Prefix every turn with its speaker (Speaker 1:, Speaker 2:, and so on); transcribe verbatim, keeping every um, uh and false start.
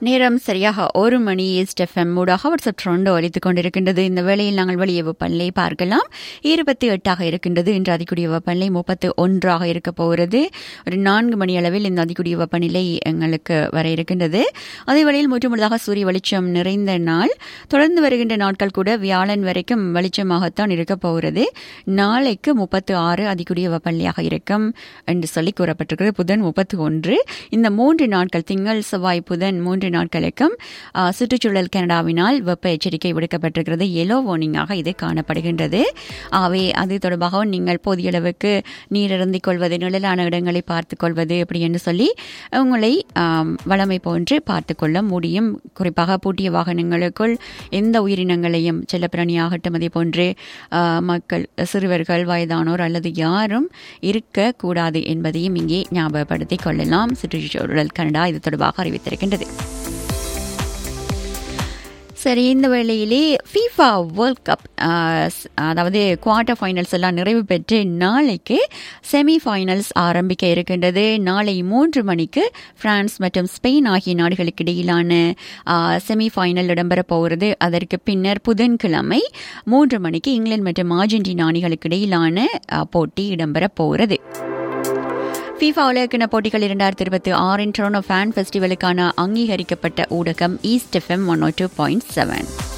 Speaker 1: நேரம் சரியாக ஒரு மணி ஈஸ்ட் எஃப்எம் ஊடாக வாட்ஸ்அப் ட்ரெண்ட் ஒலித்துக் கொண்டிருக்கின்றது. இந்த வேளையில் நாங்கள் வெளியே வெப்பநிலை பார்க்கலாம். இருபத்தி எட்டாக இருக்கின்றது. இன்று அதிகூடிய வெப்பநிலை முப்பத்து ஒன்றாக இருக்க போகிறது. ஒரு நான்கு மணி அளவில் இந்த அதிகூடிய வெப்பநிலை எங்களுக்கு வர இருக்கின்றது. அதே வேளையில் முற்றுமுழுதாக சூரிய வெளிச்சம் நிறைந்த நாள். தொடர்ந்து வருகின்ற நாட்கள் கூட வியாழன் வரைக்கும் வெளிச்சமாகத்தான் இருக்க போகிறது. நாளைக்கு முப்பத்து ஆறு அதிகூடிய வெப்பநிலையாக இருக்கும் என்று சொல்லி கூறப்பட்டிருக்கிறது. புதன் முப்பத்தி ஒன்று. இந்த மூன்று நாட்கள் திங்கள் செவ்வாய் புதன் மூன்று நாட்களுக்கும் சுற்றுச்சூழல் கனடாவினால் வெப்ப எச்சரிக்கை விடுக்கப்பட்டிருக்கிறது. எல்லோ வார்னிங்காக இது காணப்படுகின்றது. ஆகவே அது தொடர்பாக நீங்கள் போதிய அளவுக்கு நீர் அருந்திக் கொள்வது, நிழலான இடங்களை பார்த்துக் கொள்வது எப்படி என்று சொல்லி உங்களை வளமை போன்று பார்த்து கொள்ள முடியும். குறிப்பாக பூட்டிய வாகனங்களுக்குள் எந்த உயிரினங்களையும் செல்லப்பிராணியாகட்டும் அதே போன்று மக்கள், சிறுவர்கள், வயதானோர் அல்லது யாரும் இருக்கக்கூடாது என்பதையும் இங்கே ஞாபகப்படுத்திக் கொள்ளலாம். சுற்றுச்சூழல் கனடா இது தொடர்பாக அறிவித்திருக்கின்றது. சரி, இந்த வேளையிலே ஃபீஃபா வேர்ல்ட் கப் அதாவது குவார்ட்டர் ஃபைனல்ஸ் எல்லாம் நிறைவு பெற்று நாளைக்கு செமி ஃபைனல்ஸ் ஆரம்பிக்க இருக்கின்றது. நாளை மூன்று மணிக்கு பிரான்ஸ் மற்றும் ஸ்பெயின் ஆகிய நாடுகளுக்கு இடையிலான செமி ஃபைனல் இடம்பெற போகிறது. அதற்கு பின்னர் புதன்கிழமை மூன்று மணிக்கு இங்கிலாந்து மற்றும் அர்ஜென்டினா அணிகளுக்கு இடையிலான போட்டி இடம்பெற போகிறது. ஃபீஃபா உலகக்கிண போட்டிகள் இரண்டாயிரத்தி இருபத்தி ஆறின் டொரண்டோ ஃபேன் ஃபெஸ்டிவலுக்கான அங்கீகரிக்கப்பட்ட ஊடகம் ஈஸ்ட் எஃப்எம் ஒன் ஓ டூ பாயிண்ட் செவன்.